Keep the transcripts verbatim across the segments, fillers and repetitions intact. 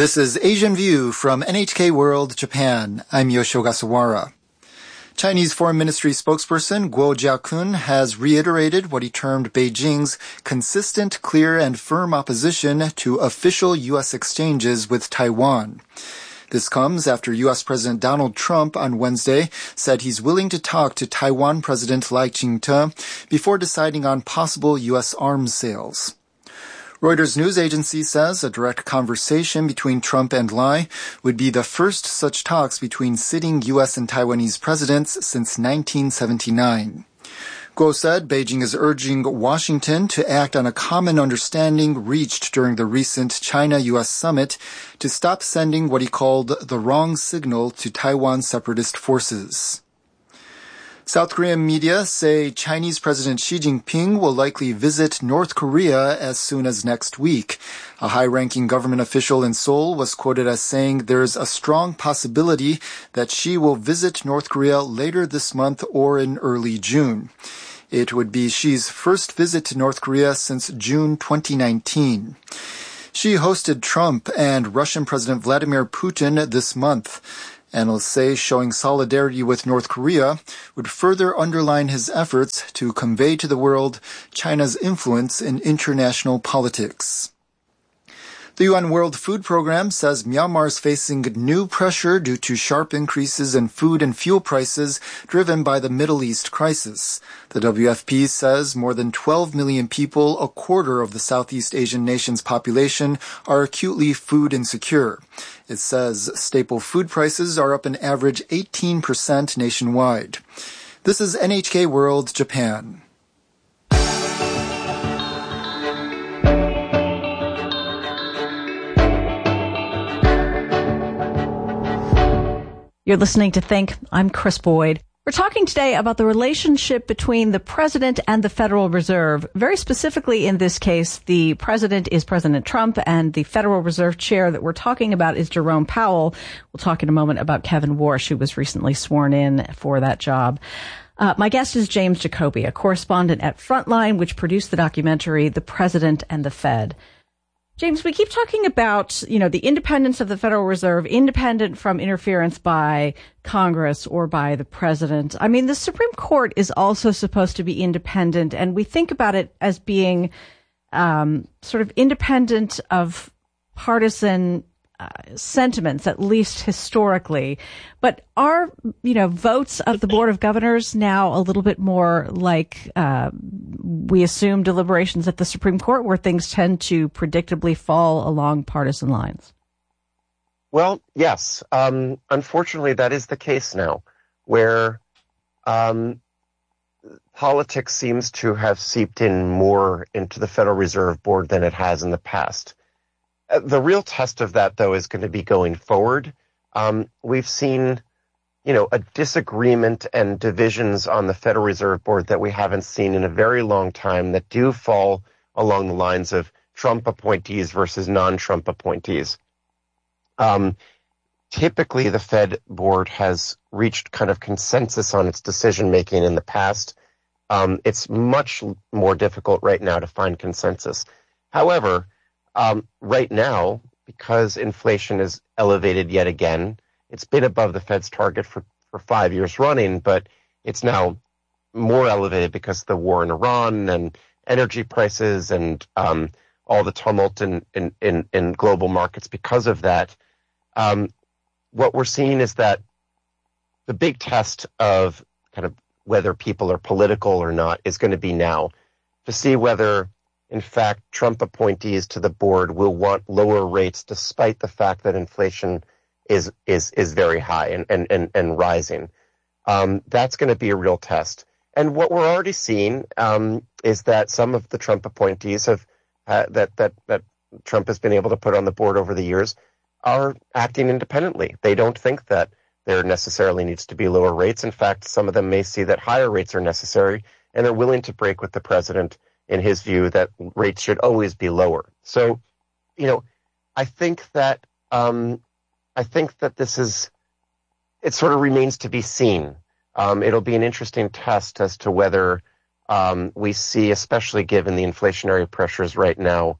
This is Asian View from N H K World Japan. I'm Yoshio Ogasawara. Chinese Foreign Ministry spokesperson Guo Jiakun has reiterated what he termed Beijing's consistent, clear, and firm opposition to official U S exchanges with Taiwan. This comes after U S President Donald Trump on Wednesday said he's willing to talk to Taiwan President Lai Ching-te before deciding on possible U S arms sales. Reuters news agency says a direct conversation between Trump and Lai would be the first such talks between sitting U S and Taiwanese presidents since nineteen seventy-nine. Guo said Beijing is urging Washington to act on a common understanding reached during the recent China-U S summit to stop sending what he called the wrong signal to Taiwan separatist forces. South Korean media say Chinese President Xi Jinping will likely visit North Korea as soon as next week. A high-ranking government official in Seoul was quoted as saying there's a strong possibility that Xi will visit North Korea later this month or in early June. It would be Xi's first visit to North Korea since June twenty nineteen. Xi hosted Trump and Russian President Vladimir Putin this month. Analysts say showing solidarity with North Korea would further underline his efforts to convey to the world China's influence in international politics. The U N World Food Program says Myanmar is facing new pressure due to sharp increases in food and fuel prices driven by the Middle East crisis. The W F P says more than twelve million people, a quarter of the Southeast Asian nation's population, are acutely food insecure. It says staple food prices are up an average eighteen percent nationwide. This is N H K World Japan. You're listening to Think. I'm Chris Boyd. We're talking today about the relationship between the president and the Federal Reserve. Very specifically in this case, the president is President Trump and the Federal Reserve chair that we're talking about is Jerome Powell. We'll talk in a moment about Kevin Warsh, who was recently sworn in for that job. Uh, my guest is James Jacoby, a correspondent at Frontline, which produced the documentary The President and the Fed. James, we keep talking about, you know, the independence of the Federal Reserve, independent from interference by Congress or by the president. I mean, the Supreme Court is also supposed to be independent, and we think about it as being um, sort of independent of partisan uh, sentiments, at least historically. But are, you know, votes of the Board of Governors now a little bit more like uh, we assume deliberations at the Supreme Court, where things tend to predictably fall along partisan lines? Well, yes. Um, unfortunately, that is the case now, where um, politics seems to have seeped in more into the Federal Reserve Board than it has in the past. Uh, the real test of that, though, is going to be going forward. Um, we've seen, you know, a disagreement and divisions on the Federal Reserve Board that we haven't seen in a very long time that do fall along the lines of Trump appointees versus non-Trump appointees. Um, typically, the Fed board has reached kind of consensus on its decision-making in the past. Um, it's much more difficult right now to find consensus. However, um, right now, because inflation is elevated yet again, it's been above the Fed's target for, for five years running, but it's now more elevated because of the war in Iran and energy prices and um, all the tumult in, in, in, in global markets because of that. Um, what we're seeing is that the big test of kind of whether people are political or not is going to be now to see whether, in fact, Trump appointees to the board will want lower rates despite the fact that inflation is is is very high and and and, and rising. Um, that's going to be a real test. And what we're already seeing um, is that some of the Trump appointees have uh, that that that Trump has been able to put on the board over the years are acting independently. They don't think that there necessarily needs to be lower rates. In fact, some of them may see that higher rates are necessary, and they're willing to break with the president in his view that rates should always be lower. So, you know, I think that um, I think that this is, it sort of remains to be seen. Um, it'll be an interesting test as to whether um, we see, especially given the inflationary pressures right now,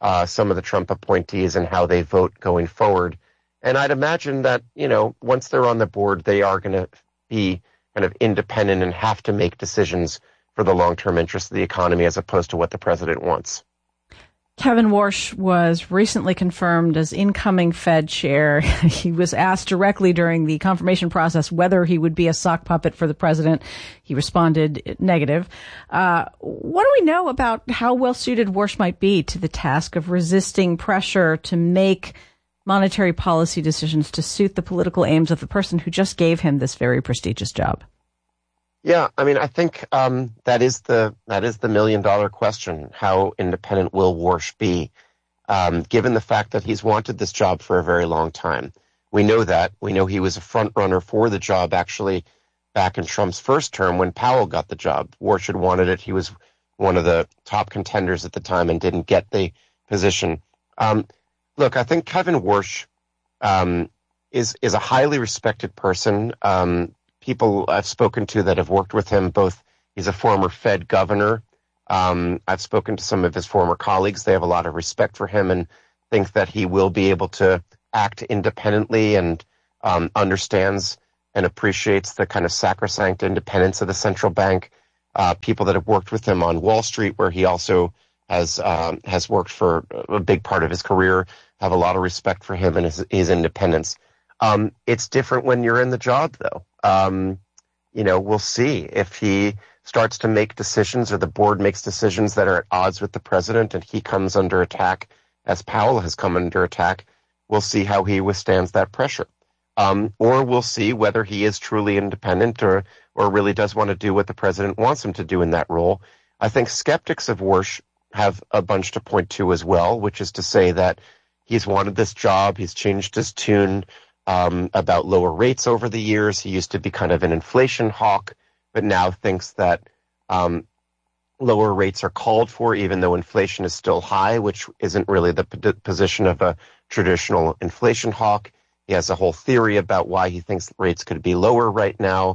uh, some of the Trump appointees and how they vote going forward. And I'd imagine that, you know, once they're on the board, they are going to be kind of independent and have to make decisions for the long-term interests of the economy as opposed to what the president wants. Kevin Warsh was recently confirmed as incoming Fed chair. He was asked directly during the confirmation process whether he would be a sock puppet for the president. He responded negative. Uh, what do we know about how well suited Warsh might be to the task of resisting pressure to make monetary policy decisions to suit the political aims of the person who just gave him this very prestigious job? Yeah, I mean, I think um, that is the that is the million dollar question. How independent will Warsh be, um, given the fact that he's wanted this job for a very long time? We know that. We know he was a front runner for the job actually back in Trump's first term when Powell got the job. Warsh had wanted it. He was one of the top contenders at the time and didn't get the position. Um, look, I think Kevin Warsh um, is is a highly respected person. Um, People I've spoken to that have worked with him, both he's a former Fed governor. Um, I've spoken to some of his former colleagues. They have a lot of respect for him and think that he will be able to act independently and um, understands and appreciates the kind of sacrosanct independence of the central bank. Uh, people that have worked with him on Wall Street, where he also has um, has worked for a big part of his career, have a lot of respect for him and his, his independence. Um, it's different when you're in the job, though. Um, you know, we'll see if he starts to make decisions or the board makes decisions that are at odds with the president and he comes under attack as Powell has come under attack. We'll see how he withstands that pressure. Um, or we'll see whether he is truly independent or, or really does want to do what the president wants him to do in that role. I think skeptics of Warsh have a bunch to point to as well, which is to say that he's wanted this job. He's changed his tune Um, about lower rates over the years. He used to be kind of an inflation hawk, but now thinks that um, lower rates are called for, even though inflation is still high, which isn't really the p- position of a traditional inflation hawk. He has a whole theory about why he thinks rates could be lower right now.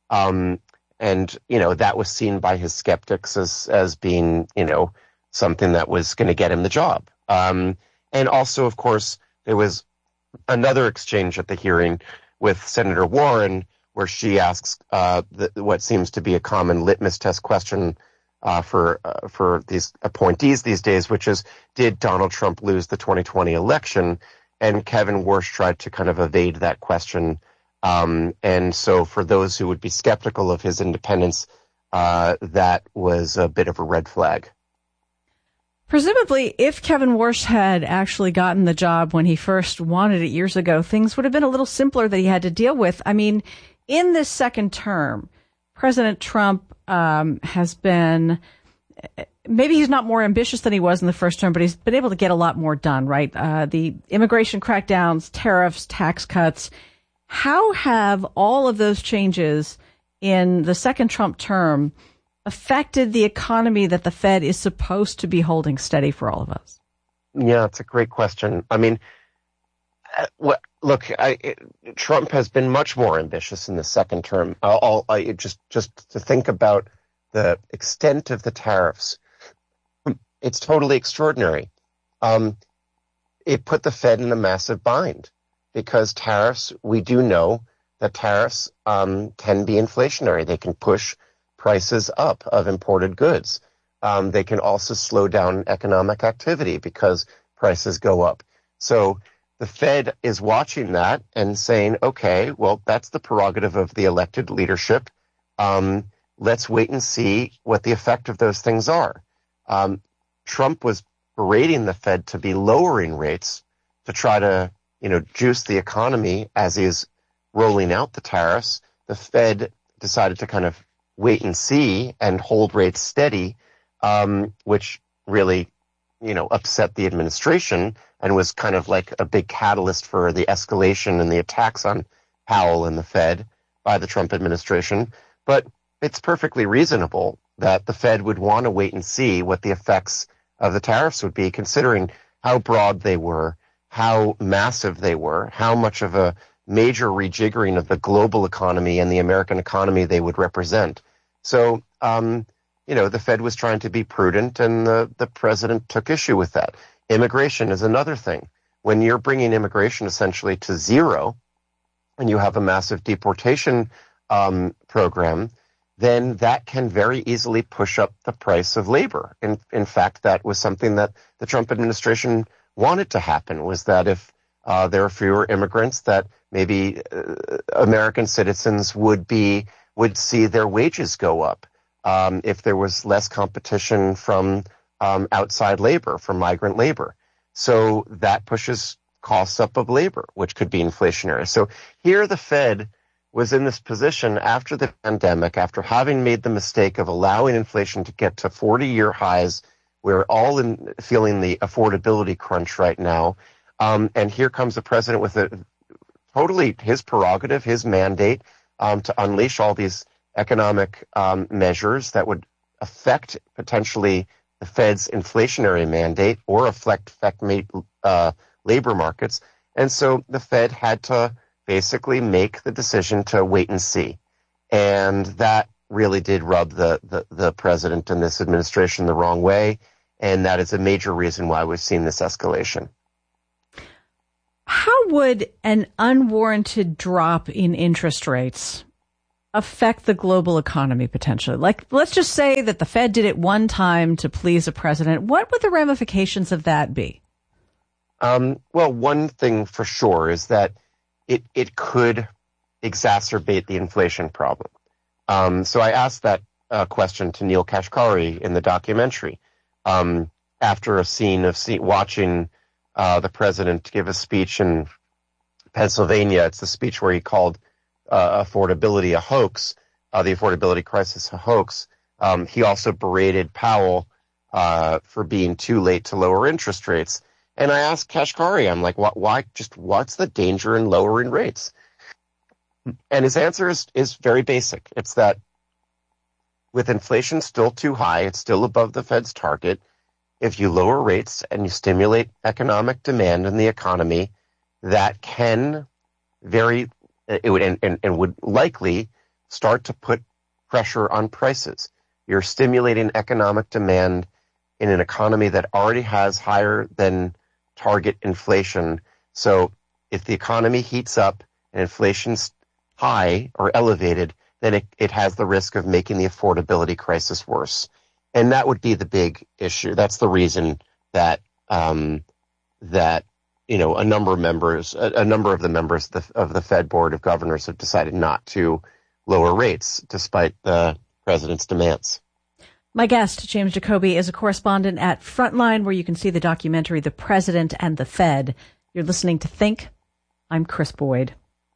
Um, and, you know, that was seen by his skeptics as, as being, you know, something that was going to get him the job. Um, and also, of course, there was another exchange at the hearing with Senator Warren, where she asks uh, the, what seems to be a common litmus test question uh, for uh, for these appointees these days, which is, did Donald Trump lose the twenty twenty election? And Kevin Warsh tried to kind of evade that question. Um, and so for those who would be skeptical of his independence, uh, that was a bit of a red flag. Presumably, if Kevin Warsh had actually gotten the job when he first wanted it years ago, things would have been a little simpler that he had to deal with. I mean, in this second term, President Trump um, has been, maybe he's not more ambitious than he was in the first term, but he's been able to get a lot more done, right? Uh, the immigration crackdowns, tariffs, tax cuts. How have all of those changes in the second Trump term affected the economy that the Fed is supposed to be holding steady for all of us? Yeah, it's a great question. I mean, uh, what, look, I, it, Trump has been much more ambitious in the second term. I'll, I'll, I, just just to think about the extent of the tariffs, it's totally extraordinary. Um, it put the Fed in a massive bind because tariffs, we do know that tariffs um, can be inflationary. They can push prices up of imported goods. Um, they can also slow down economic activity because prices go up. So the Fed is watching that and saying, okay, well, that's the prerogative of the elected leadership. Um, let's wait and see what the effect of those things are. Um, Trump was berating the Fed to be lowering rates to try to, you know, juice the economy as he's rolling out the tariffs. The Fed decided to kind of wait and see and hold rates steady, um, which really, you know, upset the administration and was kind of like a big catalyst for the escalation and the attacks on Powell and the Fed by the Trump administration. But it's perfectly reasonable that the Fed would want to wait and see what the effects of the tariffs would be, considering how broad they were, how massive they were, how much of a major rejiggering of the global economy and the American economy they would represent. So, um, you know, the Fed was trying to be prudent, and the, the president took issue with that. Immigration is another thing. When you're bringing immigration essentially to zero, and you have a massive deportation um, program, then that can very easily push up the price of labor. In, in fact, that was something that the Trump administration wanted to happen, was that if uh, there are fewer immigrants, that maybe uh, American citizens would be would see their wages go up. Um, if there was less competition from um, outside labor, from migrant labor. So that pushes costs up of labor, which could be inflationary. So here the Fed was in this position after the pandemic, after having made the mistake of allowing inflation to get to forty-year highs. We're all in feeling the affordability crunch right now. Um, and here comes the president with a totally his prerogative, his mandate um, to unleash all these economic um, measures that would affect potentially the Fed's inflationary mandate or affect, affect uh, labor markets. And so the Fed had to basically make the decision to wait and see. And that really did rub the, the, the president and this administration the wrong way. And that is a major reason why we've seen this escalation. How would an unwarranted drop in interest rates affect the global economy potentially? Like, let's just say that the Fed did it one time to please a president. What would the ramifications of that be? Um, well, one thing for sure is that it, it could exacerbate the inflation problem. Um, so I asked that uh, question to Neel Kashkari in the documentary um, after a scene of see, watching uh, the president give a speech in Pennsylvania. It's the speech where he called uh, affordability a hoax, uh, the affordability crisis a hoax. Um, he also berated Powell uh, for being too late to lower interest rates. And I asked Kashkari, I'm like, what, why, just what's the danger in lowering rates? And his answer is, is very basic. It's that with inflation still too high, it's still above the Fed's target. If you lower rates and you stimulate economic demand in the economy, that can very, it would, and, and, and would likely start to put pressure on prices. You're stimulating economic demand in an economy that already has higher than target inflation. So if the economy heats up and inflation's high or elevated, then it, it has the risk of making the affordability crisis worse. And that would be the big issue. That's the reason that, um, that, you know, a number of members, a, a number of the members of the, of the Fed Board of Governors have decided not to lower rates despite the president's demands. My guest, James Jacoby, is a correspondent at Frontline, where you can see the documentary The President and the Fed. You're listening to Think. I'm Chris Boyd.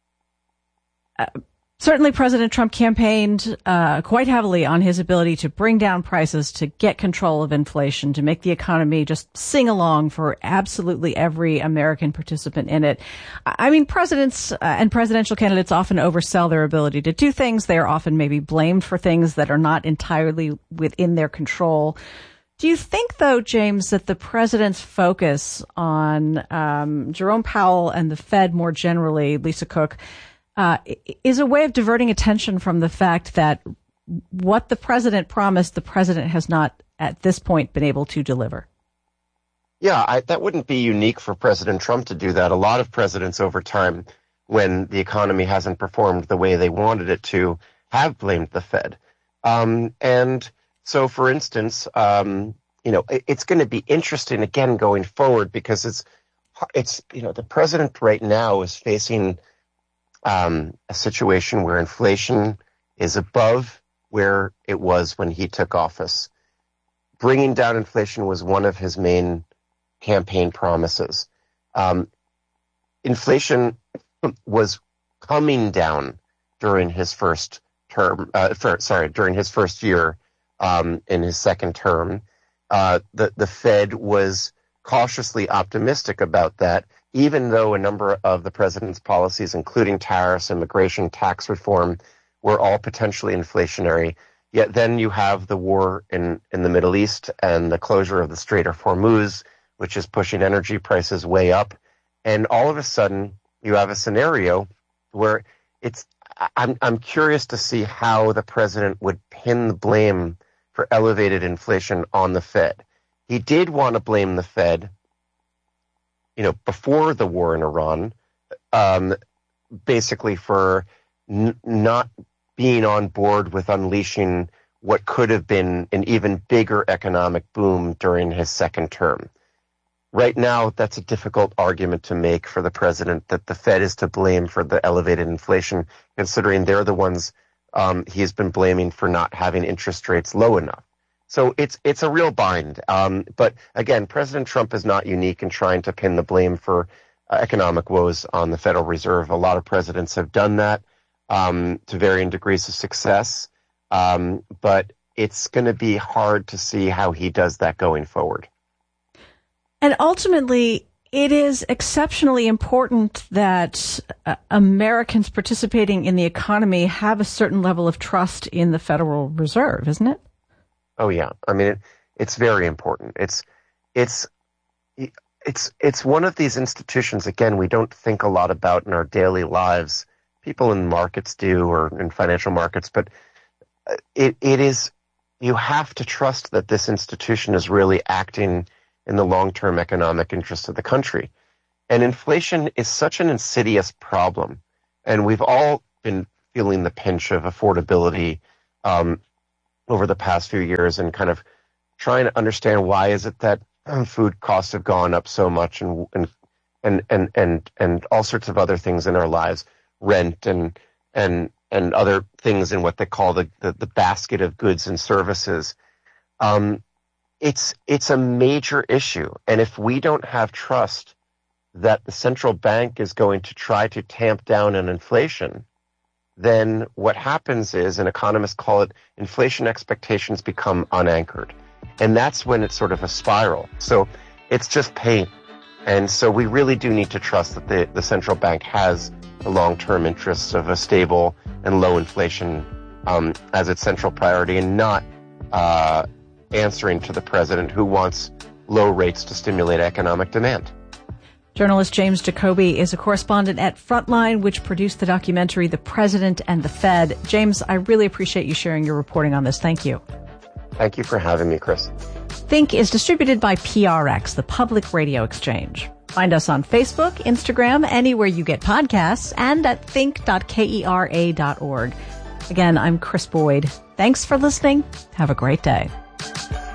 Uh, certainly, President Trump campaigned uh, quite heavily on his ability to bring down prices, to get control of inflation, to make the economy just sing along for absolutely every American participant in it. I mean, presidents uh, and presidential candidates often oversell their ability to do things. They are often maybe blamed for things that are not entirely within their control. Do you think, though, James, that the president's focus on um, Jerome Powell and the Fed more generally, Lisa Cook, Uh, is a way of diverting attention from the fact that what the president promised, the president has not at this point been able to deliver? Yeah, I, that wouldn't be unique for President Trump to do that. A lot of presidents over time, when the economy hasn't performed the way they wanted it to, have blamed the Fed. Um, and so, for instance, um, you know, it, it's going to be interesting again going forward because it's, it's, you know, the president right now is facing Um, a situation where inflation is above where it was when he took office. Bringing down inflation was one of his main campaign promises. Um, inflation was coming down during his first term, uh, for, sorry, during his first year um, in his second term. Uh, the, the Fed was cautiously optimistic about that, even though a number of the president's policies, including tariffs, immigration, tax reform, were all potentially inflationary. Yet then you have the war in, in the Middle East and the closure of the Strait of Hormuz, which is pushing energy prices way up. And all of a sudden, you have a scenario where it's, I'm, I'm curious to see how the president would pin the blame for elevated inflation on the Fed. He did want to blame the Fed you know, before the war in Iran, um, basically for n- not being on board with unleashing what could have been an even bigger economic boom during his second term. Right now, that's a difficult argument to make for the president that the Fed is to blame for the elevated inflation, considering they're the ones um, he's been blaming for not having interest rates low enough. So it's it's a real bind. Um, but again, President Trump is not unique in trying to pin the blame for uh, economic woes on the Federal Reserve. A lot of presidents have done that um, to varying degrees of success. Um, but it's going to be hard to see how he does that going forward. And ultimately, it is exceptionally important that uh, Americans participating in the economy have a certain level of trust in the Federal Reserve, isn't it? Oh yeah, I mean it, it's very important. It's it's it's it's one of these institutions. Again, we don't think a lot about in our daily lives. People in markets do, or in financial markets, but it it is. You have to trust that this institution is really acting in the long-term economic interest of the country. And inflation is such an insidious problem. And we've all been feeling the pinch of affordability um, over the past few years and kind of trying to understand why is it that um, food costs have gone up so much and, and, and, and, and, and all sorts of other things in our lives, rent and, and, and other things in what they call the, the, the basket of goods and services. Um, It's it's a major issue. And if we don't have trust that the central bank is going to try to tamp down on inflation, then what happens is, and economists call it, inflation expectations become unanchored. And that's when it's sort of a spiral. So it's just pain. And so we really do need to trust that the, the central bank has the long-term interests of a stable and low inflation um, as its central priority, and not uh answering to the president who wants low rates to stimulate economic demand. Journalist James Jacoby is a correspondent at Frontline, which produced the documentary The President and the Fed. James, I really appreciate you sharing your reporting on this. Thank you. Thank you for having me, Chris. Think is distributed by P R X, the Public Radio Exchange. Find us on Facebook, Instagram, anywhere you get podcasts, and at think dot kera dot org. Again, I'm Chris Boyd. Thanks for listening. Have a great day.